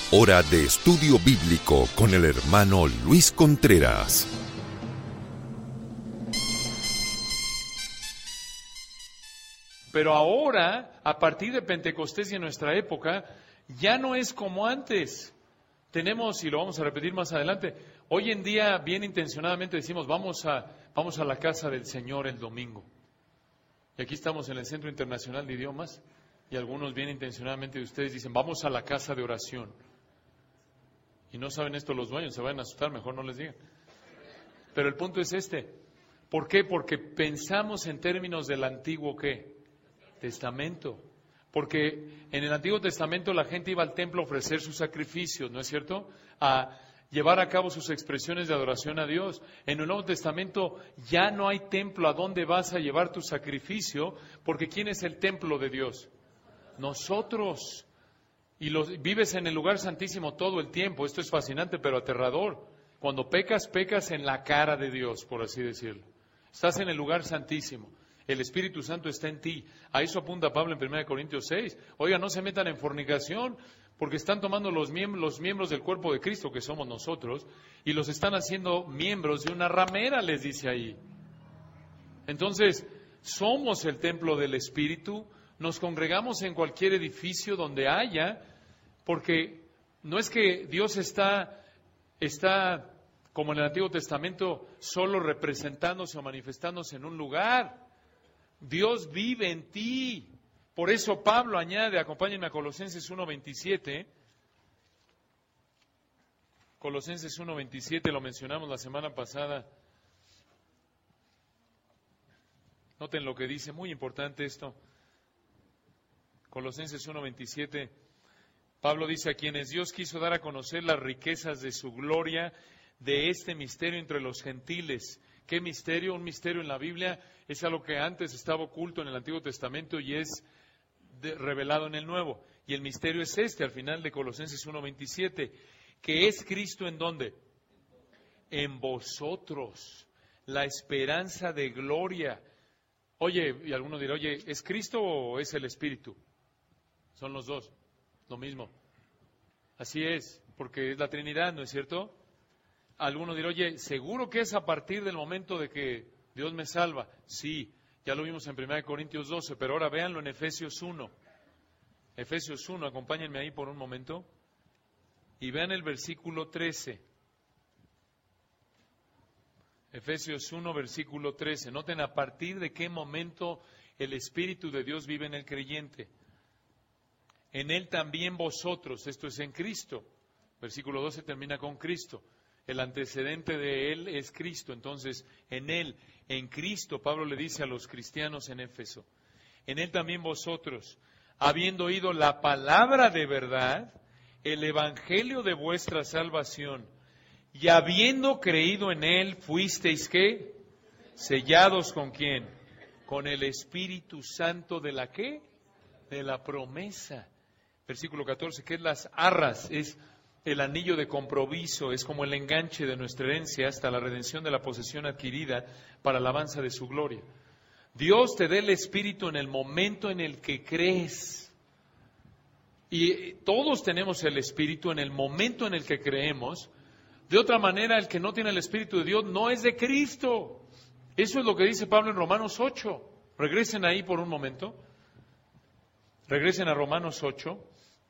Hora de estudio bíblico con el hermano Luis Contreras. Pero ahora, a partir de Pentecostés y en nuestra época, ya no es como antes. Tenemos, y lo vamos a repetir más adelante, hoy en día bien intencionadamente decimos, vamos a la casa del Señor el domingo. Y aquí estamos en el Centro Internacional de Idiomas, y algunos bien intencionadamente de ustedes dicen, vamos a la casa de oración. Y no saben esto los dueños, se van a asustar, mejor no les digan. Pero el punto es este. ¿Por qué? Porque pensamos en términos del Antiguo, ¿qué? Testamento. Porque en el Antiguo Testamento la gente iba al templo a ofrecer sus sacrificios, ¿no es cierto? A llevar a cabo sus expresiones de adoración a Dios. En el Nuevo Testamento ya no hay templo a donde vas a llevar tu sacrificio, porque ¿quién es el templo de Dios? Nosotros. Y vives en el lugar santísimo todo el tiempo. Esto es fascinante, pero aterrador. Cuando pecas, pecas en la cara de Dios, por así decirlo. Estás en el lugar santísimo. El Espíritu Santo está en ti. A eso apunta Pablo en 1 Corintios 6. Oiga, no se metan en fornicación, porque están tomando los miembros del cuerpo de Cristo, que somos nosotros, y los están haciendo miembros de una ramera, les dice ahí. Entonces, somos el templo del Espíritu. Nos congregamos en cualquier edificio donde haya, porque no es que Dios está como en el Antiguo Testamento, solo representándose o manifestándose en un lugar. Dios vive en ti. Por eso Pablo añade, acompáñenme a Colosenses 1:27. Colosenses 1:27, lo mencionamos la semana pasada. Noten lo que dice, muy importante esto. Colosenses 1:27, Pablo dice, a quienes Dios quiso dar a conocer las riquezas de su gloria, de este misterio entre los gentiles. ¿Qué misterio? Un misterio en la Biblia es algo que antes estaba oculto en el Antiguo Testamento y es revelado en el Nuevo. Y el misterio es este, al final de Colosenses 1:27, que es Cristo ¿en dónde? En vosotros, la esperanza de gloria. Oye, y alguno dirá, oye, ¿es Cristo o es el Espíritu? Son los dos, lo mismo. Así es, porque es la Trinidad, ¿no es cierto? Alguno dirá, oye, ¿seguro que es a partir del momento de que Dios me salva? Sí, ya lo vimos en 1 Corintios 12, pero ahora véanlo en Efesios 1. Efesios 1, acompáñenme ahí por un momento. Y vean el versículo 13. Efesios 1, versículo 13. Noten a partir de qué momento el Espíritu de Dios vive en el creyente. En Él también vosotros, esto es en Cristo. Versículo 12 termina con Cristo. El antecedente de Él es Cristo. Entonces, en Él, en Cristo, Pablo le dice a los cristianos en Éfeso, en Él también vosotros, habiendo oído la palabra de verdad, el evangelio de vuestra salvación, y habiendo creído en Él, fuisteis, ¿qué? Sellados ¿con quién? Con el Espíritu Santo de la ¿qué? De la promesa. Versículo 14, que es las arras, es el anillo de compromiso, es como el enganche de nuestra herencia hasta la redención de la posesión adquirida para alabanza de su gloria. Dios te dé el Espíritu en el momento en el que crees. Y todos tenemos el Espíritu en el momento en el que creemos. De otra manera, el que no tiene el Espíritu de Dios no es de Cristo. Eso es lo que dice Pablo en Romanos 8. Regresen ahí por un momento. Regresen a Romanos 8.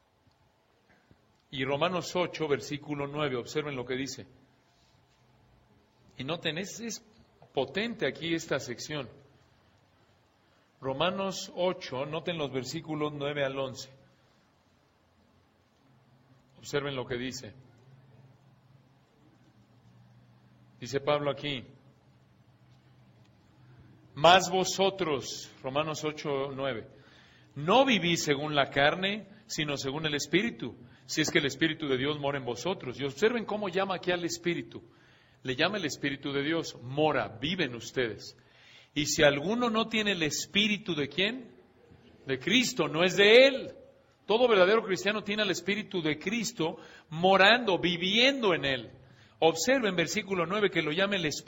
Y Romanos 8, versículo 9, observen lo que dice. Y noten, es potente aquí esta sección. Romanos 8, noten los versículos 9 al 11. Observen lo que dice. Dice Pablo aquí, mas vosotros, Romanos 8, 9, no vivís según la carne, sino según el Espíritu, si es que el Espíritu de Dios mora en vosotros. Y observen cómo llama aquí al Espíritu. Le llama el Espíritu de Dios, mora, vive en ustedes. Y si alguno no tiene el Espíritu ¿de quién? De Cristo, no es de Él. Todo verdadero cristiano tiene el Espíritu de Cristo morando, viviendo en Él. Observen versículo 9 que lo llama el Espíritu.